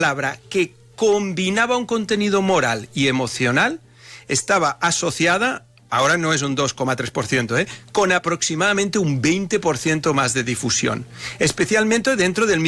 palabra que combinaba un contenido moral y emocional estaba asociada, ahora no es un 2,3%, con aproximadamente un 20% más de difusión, especialmente dentro del mismo